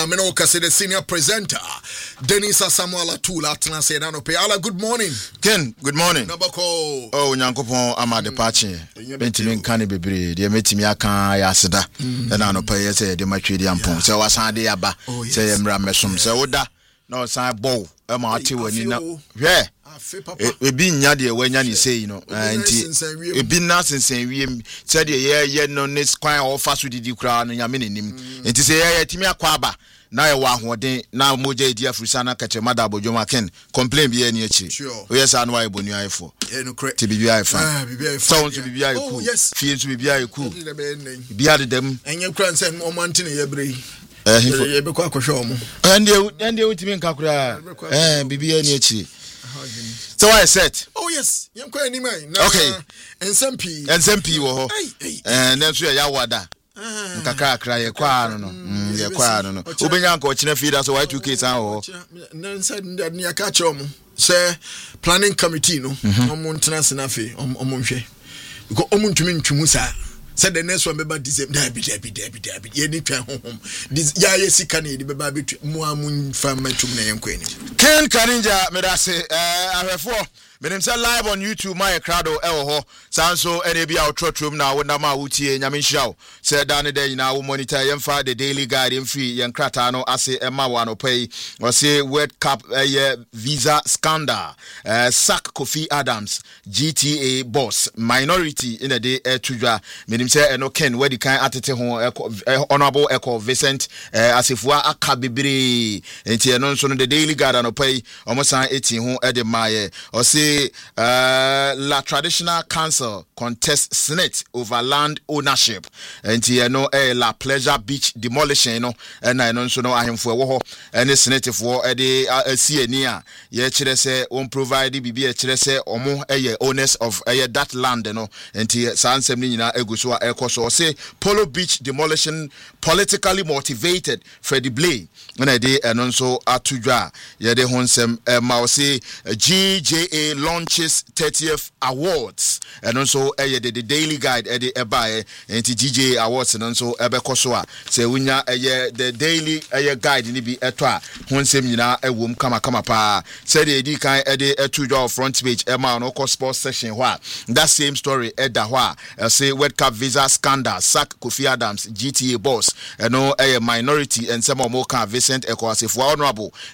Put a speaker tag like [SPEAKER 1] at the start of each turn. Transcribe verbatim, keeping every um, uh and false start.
[SPEAKER 1] ma me no kase the senior presenter Dennis Samuel Atula atena say na no pe. Ala, good morning.
[SPEAKER 2] Ken, good morning.
[SPEAKER 1] Nabako.
[SPEAKER 2] Oh, Nyankopon ama de pache. Bentimi nka ne bebre de metimi aka ya aseda. Na no pe say de matwe de ampon. Say wasan de aba. Say emra mesom. Say woda na osan bow. E ma ate wani na. Hwe. Ebi nya de wanya ni say no. Nti ebi na sensen wiem. Say de ye ye no ne kwan ofa so didi kra no nyame nenim. Nti say ye timi akwa aba. Na ye wa hoden na moja edi afrisa na kache mada abodwoma Ken complain bi e ni achi o yes anu ayi bonu ayi fo
[SPEAKER 1] e no correct
[SPEAKER 2] ti bibi ayi fa
[SPEAKER 1] ah bibi ayi fa
[SPEAKER 2] so nso bibi ayi ku fie nso bibi ayi ku bibi ade dem
[SPEAKER 1] enye kura nse o mante ne ye bre
[SPEAKER 2] eh
[SPEAKER 1] ye be kwa kwhwe omo
[SPEAKER 2] ande ande utimi nka kura eh bibi ayi ni achi so I said
[SPEAKER 1] oh yes yen kwa ni mai
[SPEAKER 2] na okay
[SPEAKER 1] ensempi
[SPEAKER 2] ensempi wo ho eh na nso ya wada nkaka akra ye kwa no no ye kwa no no obenya nka ochina feeder so y two k san ho
[SPEAKER 1] na said ni aka che omo say planning committee no omo ntena se na fe omo nhwe ko omo ntumi ntwumu sa said the next one be ba December dabi dabi dabi dabi ye ni twa honhom ya ye sika na ye be ba betu mu amu fa matum na ye nkwani
[SPEAKER 2] Ken Kaninja medase eh ahwefo menim say live on YouTube my crowdo ewo ho sanso ene bia otrotrom na wo na ma wutie nyame nhia say da ne da nyina wo monitor yemfa the daily guide mfi yen krata no ase ema wa no pay we say World Cup eh, visa scandal eh, sack Kofi Adams G T A boss minority in the day eh, tudwa menim say eno Ken we di kan atete ho eh, honorable Echo Vincent eh, asefua aka bebre enti eno nso no the daily guide no pay omosan eighteen ho e de maye o say Uh, La Traditional Council contest Senate over land ownership and you know eh, La Pleasure Beach demolition no and I know so no ahemfo wo ho and Senate for eh de C N A ye kire say on provide bibi e kire say omo eh owners of eh that land no and sansem ni nyina eguso a ekoso say Polo Beach demolition politically motivated Freddie Blay when I dey and so atudwa ye de honsem eh, ma say G J A launches thirtieth awards and also eh the daily guide eh the eba eh G J A awards and also ebeko so a say unya eh the daily eh guide ni bi eto a honsem nyina ewom kama kama pa say the edi kan eh the eto front page eh ma no sports section ho a that same story eh da ho a say World Cup visa scandal sack Kofi Adams G T A boss and no eh minority and some more can Vincent Echo asefo honorable